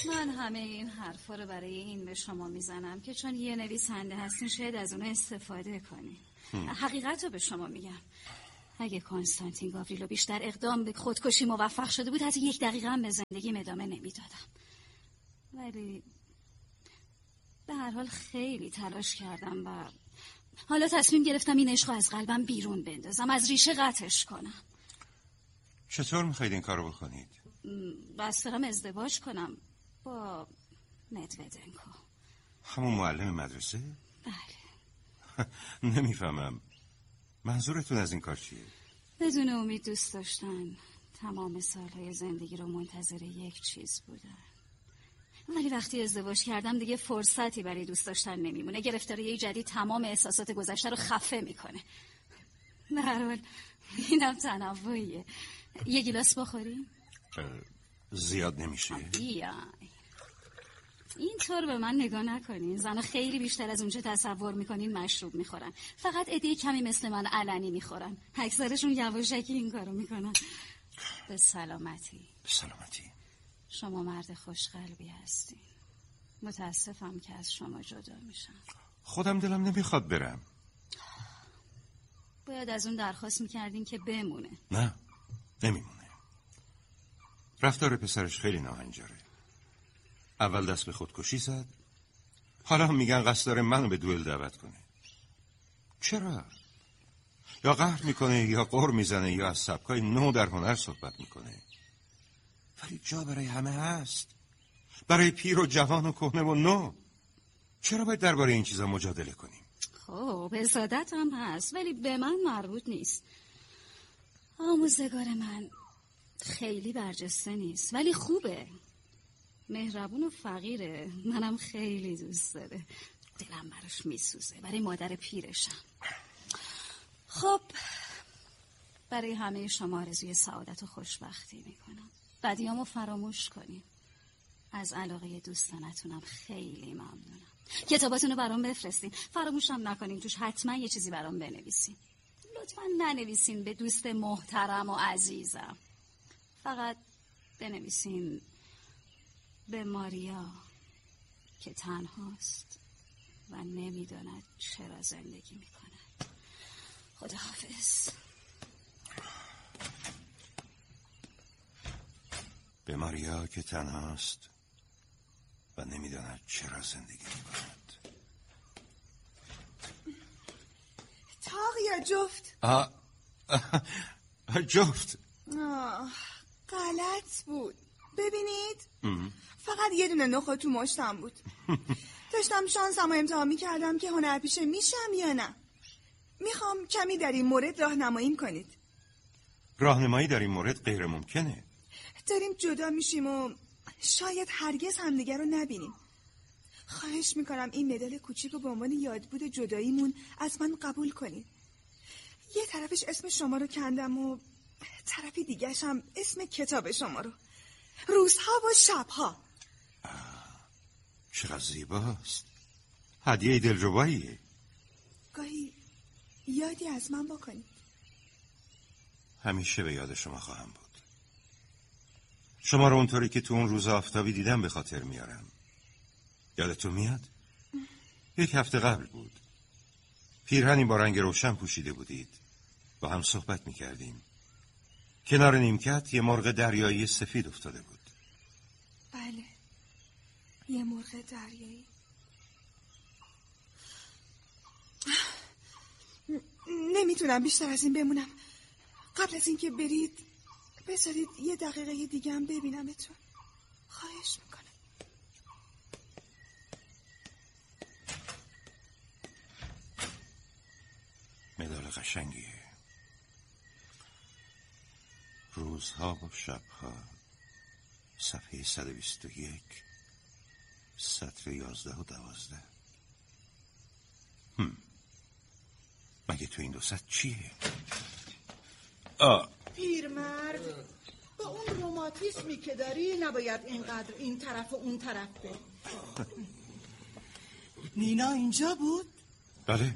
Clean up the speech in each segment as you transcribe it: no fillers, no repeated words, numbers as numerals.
من همه این حرفا رو برای این به شما میزنم که چون یه نویسنده هستین شاید از اون استفاده کنین. حقیقت رو به شما میگم، اگه کنستانتین گاوریلوویچ در اقدام به خودکشی موفق شده بود حتی 1 دقیقه هم به زندگیم ادامه نمیدادم. ولی به هر حال خیلی تلاش کردم و حالا تصمیم گرفتم این عشق از قلبم بیرون بندازم، از ریشه قطعش کنم. چطور میخواید این کارو بکنید؟ بس دارم ازدواج کنم با مدودنکو. همون معلم مدرسه؟ بله. نمیفهمم منظورتون از این کار چیه؟ بدون امید دوست داشتن. تمام سالهای زندگی رو منتظر یک چیز بودن، ولی وقتی ازدواج کردم دیگه فرصتی برای دوست داشتن نمیمونه. گرفتاری جدید تمام احساسات گذشته رو خفه میکنه. به هر حال اینم تنوعیه. 1 گیلاس بخوریم؟ زیاد نمیشه؟ بیای اینطور به من نگاه نکنین. زنها خیلی بیشتر از اونچه تصور میکنین مشروب میخورن. فقط عده کمی مثل من علنی میخورن. اکثرشون یواشکی این کارو میکنن. به سلامتی. به سلامتی. شما مرد خوشقلبی هستین. متاسفم که از شما جدا میشم. خودم دلم نمیخواد برم. باید از اون درخواست میکردین که بمونه. نه نمیمونه. رفتار پسرش خیلی ناهنجاره. اول دست به خودکشی زد، حالا هم میگن قصد داره منو به دوئل دعوت کنه. چرا؟ یا قهر میکنه یا قهر میزنه یا از سبکای نو در هنر صحبت میکنه. ولی جا برای همه هست، برای پیر و جوان و کهنه و نو. چرا باید درباره این چیزا مجادله کنیم؟ خب حسادت هم هست ولی به من مربوط نیست. آموزگار من خیلی برجسته نیست ولی خوبه، مهربون و فقیره. منم خیلی دوست داره. دلم براش میسوزه، برای مادر پیرشم. خب برای همه شما آرزوی سعادت و خوشبختی میکنم. بدیامو فراموش کنیم. از علاقه دوستانتونم خیلی ممنونم. کتاباتونو برام بفرستین. فراموشم نکنین توش حتما یه چیزی برام بنویسین. لطفا ننویسین به دوست محترم و عزیزم. فقط بنویسین به ماریا که تنهاست و نمیداند چرا زندگی میکند. خداحافظ. به ماریا که تنهاست و نمیداند چرا زندگی میکند. تاق یا جفت؟ جفت. غلط بود. ببینید فقط یه دونه نخود تو مشتم بود. داشتم شانسمو امتحان میکردم که هنرپیشه میشم یا نه. میخوام کمی در این مورد راهنماییم کنید. راهنمایی در این مورد غیر ممکنه. داریم جدا میشیم و شاید هرگز همدیگر رو نبینیم. خواهش میکنم این مدال کوچیک رو به عنوان یادبود جداییمون از من قبول کنید. یه طرفش اسم شما رو کندم و طرفی دیگه‌ش هم اسم کتاب شما رو. روزها و شبها. چقدر زیباست. هدیه دلرباییه. گاهی یادی از من بکنید. همیشه به یاد شما خواهم بود. شما رو اونطوری که تو اون روز آفتابی دیدم به خاطر میارم. یادتون میاد؟ 1 هفته قبل بود. پیرهنی با رنگ روشن پوشیده بودید. با هم صحبت میکردیم. کنار نیمکت یه مرغ دریایی سفید افتاده بود. بله، یه مرغ دریایی. نمیتونم بیشتر از این بمونم. قبل از اینکه برید بذارید 1 دقیقه دیگه هم ببینمتون. خواهش میکنم. مدال قشنگیه. روزها و شبها، صفحه 121، سطر 11 و 12. مگه تو این 2 سطر چیه؟ پیرمرد، با اون روماتیسمی که داری نباید اینقدر این طرف و اون طرف بری. نینا اینجا بود؟ بله.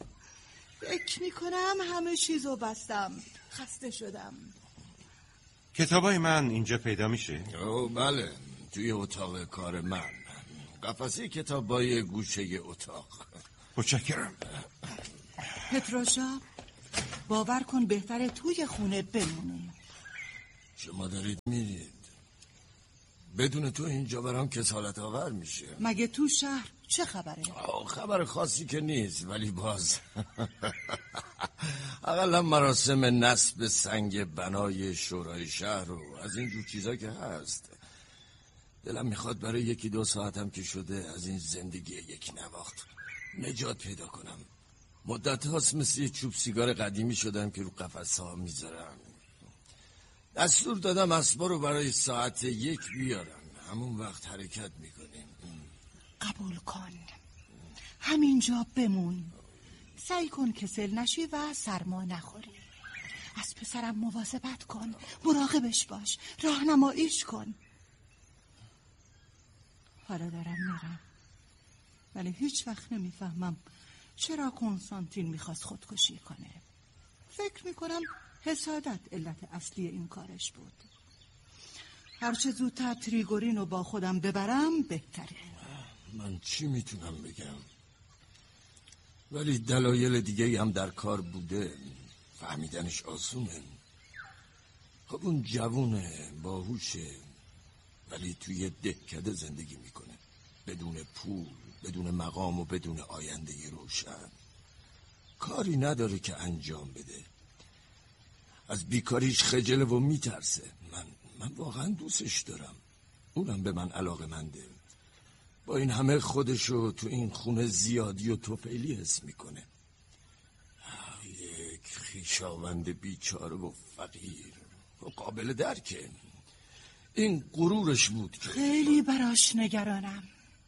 فکر میکنم همه چیزو بستم. خسته شدم. کتابای من اینجا پیدا میشه؟ بله، توی اتاق کار من. قفسه کتابای گوشه اتاق. متشکرم. پتروشا، باور کن بهتره توی خونه بمونی. شما دارید میرید. بدون تو اینجا برام کسالت آور میشه. مگه تو شهر چه خبره؟ خبر خاصی که نیست، ولی باز اقلا مراسم نصب سنگ بنای شورای شهر و از اینجور چیزا که هست. دلم میخواد برای 1-2 ساعتم که شده از این زندگی یک نواخت نجات پیدا کنم. مدت هاست مثل یه چوب سیگار قدیمی شدم که رو قفسه ها میذارم. دستور دادم اسبا رو برای ساعت 1 بیارن، همون وقت حرکت میکنیم. قبول کن، همینجا بمون. سعی کن کسل نشی و سرما نخوری. از پسرم مواظبت کن، مراقبش باش، راهنماییش کن. حالا دارم میرم، ولی هیچ وقت نمیفهمم چرا کنستانتین میخواست خودکشی کنه. فکر میکنم حسادت علت اصلی این کارش بود. هرچه زودتر تریگورین رو با خودم ببرم بهتره. من چی میتونم بگم؟ ولی دلایل دیگه هم در کار بوده، فهمیدنش آسونه. خب اون جوونه، باهوشه، ولی توی دهکده زندگی میکنه، بدون پول، بدون مقام و بدون آینده روشن. کاری نداره که انجام بده. از بیکاریش خجله و میترسه. من واقعا دوستش دارم، اونم به علاقه علاقه‌منده. با این همه خودشو تو این خونه زیادی و توفیلی حس میکنه. یک خویشاوند بیچاره و فقیر و قابل درکه. این غرورش بود که خیلی براش نگرانم.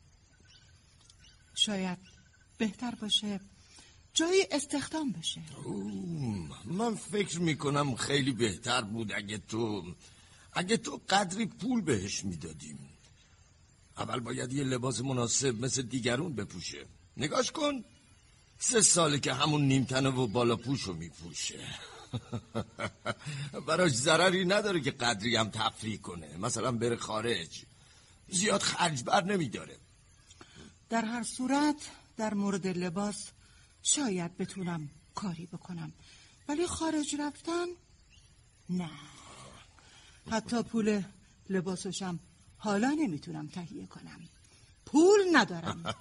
شاید بهتر باشه جایی استخدام بشه. من فکر میکنم خیلی بهتر بود اگه تو قدری پول بهش میدادیم. اول باید یه لباس مناسب مثل دیگرون بپوشه. نگاش کن، 3 ساله که همون نیمتنه و بالا پوشو میپوشه. براش ضرری نداره که قدری هم تفریح کنه، مثلا بره خارج. زیاد خرج بر نمیداره. در هر صورت در مورد لباس شاید بتونم کاری بکنم، ولی خارج رفتن نه. حتی پول لباسشم حالا نمیتونم تهیه کنم. پول ندارم.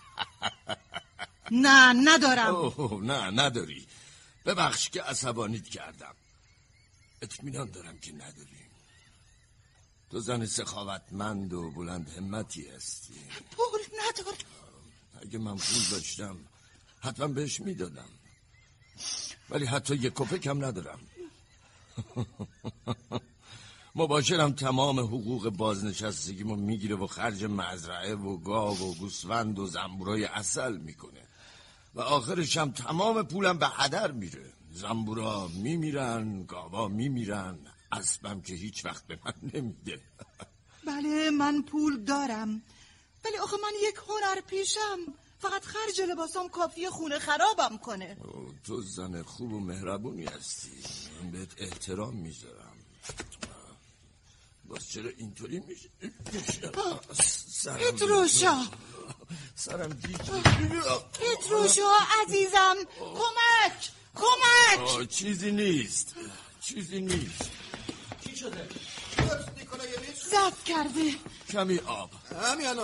نه ندارم. نه نداری. ببخش که عصبانیت کردم. اطمینان دارم که نداری. تو زن سخاوتمند و بلند همتی هستی. پول ندارم. اگه من پول داشتم حتما بهش میدادم، ولی حتی 1 کپک هم ندارم. مباشرم تمام حقوق بازنشستگیمو میگیره و خرج مزرعه و گاو و گوسفند و زنبورای عسل میکنه و آخرش هم تمام پولم به هدر میره. زنبورا میمیرن، گاوا میمیرن، اسبم که هیچ وقت به من نمیده. بله من پول دارم، ولی آخه من یک هنر پیشم. فقط خرج لباسام کافیه خونه خرابم کنه. تو زن خوب و مهربونی هستی، من بهت احترام میذارم. باز چرا اینطوری میشه؟ پتروشا، سرم گیج. پتروشا عزیزم، کمک. چیزی نیست. چی شده؟ ضبط کرده. کمی آب. همین الان.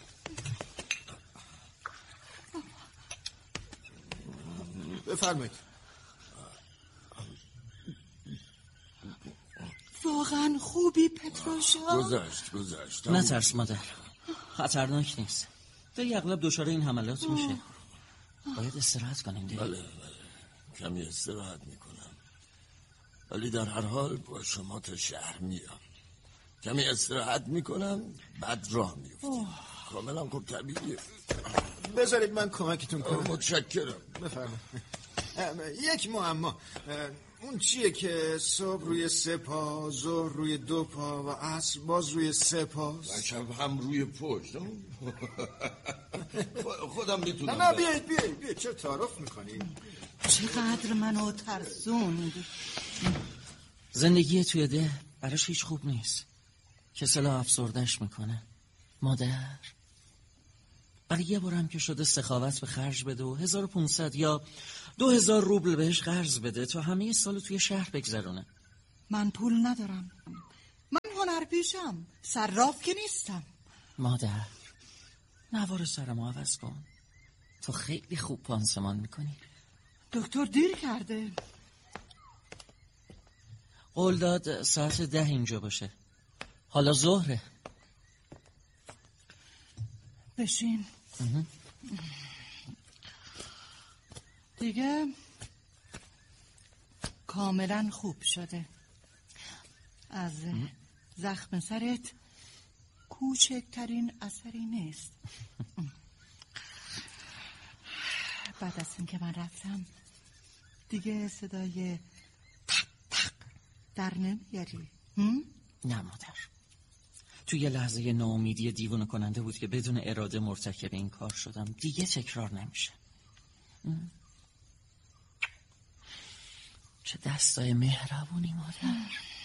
بفرمایید. واقعا خوبی پتروشا؟ گذشت. نترس مادر، خطرناک نیست. دیگه اغلب دچار این حملات میشه. باید استراحت کنیم دیگه. بله کمی استراحت میکنم، ولی در هر حال با شما تا شهر میام. کمی استراحت میکنم بعد راه میفتیم. کاملا خوب طبیعیه. بذارید من کمکتون کنم. متشکرم. بفرمایید. یک معما، اون چیه که صبح روی 3 پا، ظهر روی 2 پا و عصر باز روی 3 پاست؟ و شب هم روی پشت. خودم میتونم. نه بیایید چرا تعارف میکنید؟ چقدر منو ترسوند. زندگی توی ده براش هیچ خوب نیست. کسلا افسردش میکنه. مادر برای یه بارم که شده سخاوت به خرج بده و 1500 یا 2000 روبل بهش قرض بده تا همه سال توی شهر بگذرونه. من پول ندارم. من هنرپیشم، صراف که نیستم. مادر نوار سرمو عوض کن. تو خیلی خوب پانسمان میکنی. دکتر دیر کرده. قول داد ساعت 10 اینجا باشه. حالا ظهره. بشین. دیگه کاملا خوب شده. از زخم سرت کوچکترین اثری نیست. بعد از این که من رفتم دیگه صدای تق تق در نمیاری؟ نه مادر. تو یه لحظه ناامیدی دیوونه کننده بود که بدون اراده مرتکب این کار شدم. دیگه تکرار نمیشه. چه دستای مهربونی مادر.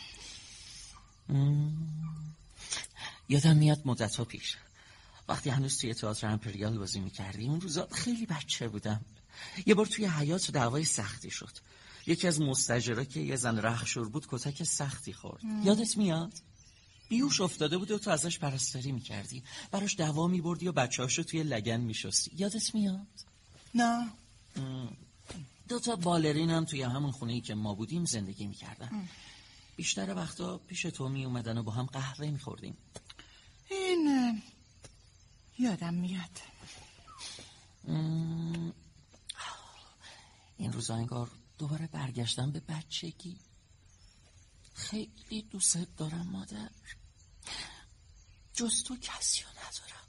یادم میاد مدت‌ها پیش وقتی هنوز توی تئاتر امپریال بازی میکردی، اون روزا خیلی بچه بودم. یه بار توی حیاط دعوای سختی شد. یکی از مستاجرها که یه زن رخشور بود کتک سختی خورد. یادت میاد؟ بیهوش افتاده بود و تو ازش پرستاری میکردی، براش دوا میبردی و بچه‌هاشو توی لگن میشستی. یادت میاد؟ نه. 2 بالرین هم توی همون خونه‌ای که ما بودیم زندگی میکردن. بیشتر وقتا پیش تو میومدن و با هم قهوه میخوردیم. این یادم میاد. این روزا انگار دوباره برگشتم به بچگی. خیلی دوست دارم مادر. جز تو کسی رو ندارم.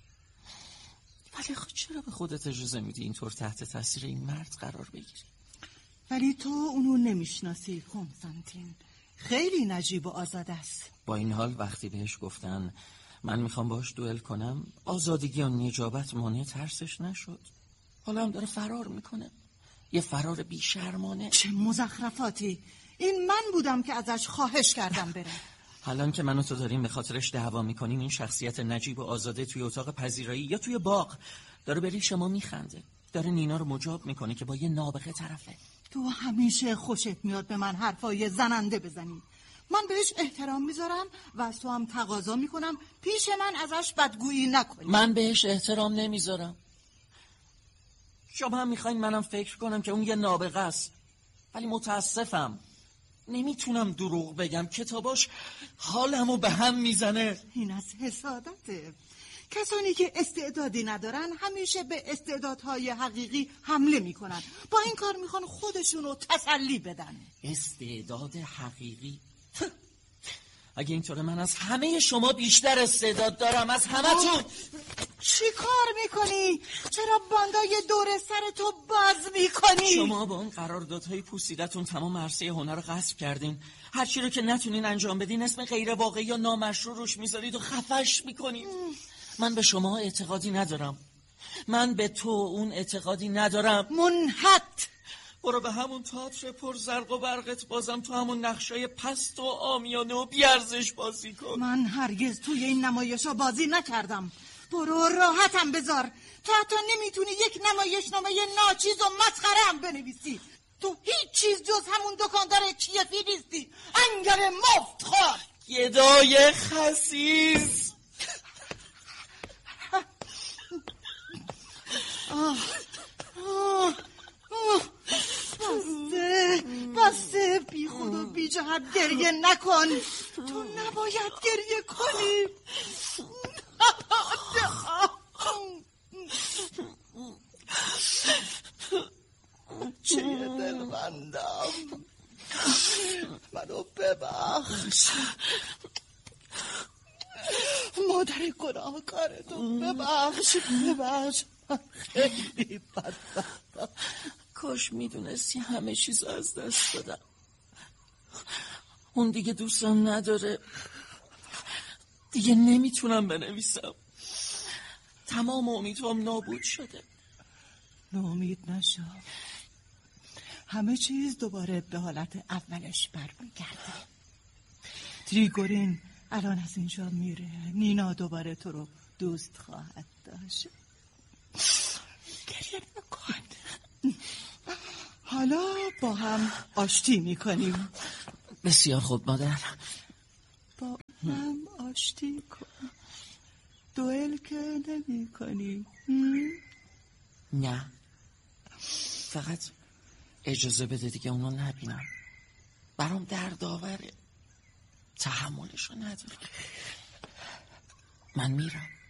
ولی خود چرا به خودت اجازه میدی اینطور تحت تاثیر این مرد قرار بگیری؟ ولی تو اونو نمیشناسی کنستانتین. خیلی نجیب و آزاد است. با این حال وقتی بهش گفتن من میخوام باش دوئل کنم، آزادگی و نجابت مانع ترسش نشد. حالا هم داره فرار میکنه. یه فرار بیشرمانه. چه مزخرفاتی. این من بودم که ازش خواهش کردم بره. حالا که من و تو داریم به خاطرش دعوا میکنیم، این شخصیت نجیب و آزاده توی اتاق پذیرایی یا توی باغ داره به ریش ما میخنده. داره نینا رو مجاب میکنه که با یه نابغه طرفه. تو همیشه خوشت میاد به من حرفای زننده بزنی. من بهش احترام میذارم و از تو هم تقاضا میکنم پیش من ازش بدگویی نکنی. من بهش احترام نمیذارم. شما هم میخواین منم فکر کنم که اون یه نابغه است. ولی متاسفم نمیتونم دروغ بگم. کتاباش حالمو به هم میزنه. این از حسادته. کسانی که استعدادی ندارن همیشه به استعدادهای حقیقی حمله میکنن. با این کار میخوان خودشونو تسلی بدن. استعداد حقیقی؟ اگه اینطوره من از همه شما بیشتر استعداد دارم، از همتون. چی کار میکنی؟ چرا باندای دور سر تو باز میکنی؟ شما با اون قراردادهای پوسیدتون تمام عرصه هنر رو غصب کردین. هر چی رو که نتونین انجام بدین اسم غیر واقعی یا نامشروع روش میذارید و خفش میکنید. من به شما اعتقادی ندارم. من به تو اون اعتقادی ندارم. منحت. برو به همون تئاتر پر زرق و برقت بازم تو همون نقشای پست و عامیانه و بیارزش بازی کن. من هرگز توی این نمایشا بازی نکردم. برو راحتم بذار. تو حتی نمیتونی یک نمایشنامه ناچیز و مسخره هم بنویسی. تو هیچ چیز جز همون دکاندار کیفی نیستی. انگل مفت خواه. گدای خسیس. بسته بی خود و بی جهت گریه نکن. تو نباید گریه کنی. چه دلبندم. منو ببخش. مادر گناهکارتو ببخش. خیلی بدبختم. کاش میدونستی همه چیز از دست دادم. اون دیگه دوستم نداره. دیگه نمیتونم بنویسم. تمام امیدوام نابود شده. ناامید نشو. همه چیز دوباره به حالت اولش برمیگرده. تریگورین الان از اینجا میره. نینا دوباره تو رو دوست خواهد داشت. گریه نکن. حالا با هم آشتی میکنیم. بسیار خوب مادر. با هم آشتی کن. دوئل که نمی کنی؟ نه، فقط اجازه بده دیگه اونو نبینم. برام دردآوره، تحملشو ندارم. من میرم.